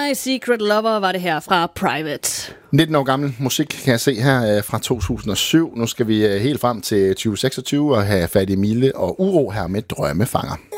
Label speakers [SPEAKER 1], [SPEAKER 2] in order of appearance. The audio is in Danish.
[SPEAKER 1] My Secret Lover var det her fra Private.
[SPEAKER 2] 19 år gammel musik kan jeg se her fra 2007. Nu skal vi helt frem til 2026 og have fat i Mille og Uro her med Drømmefanger.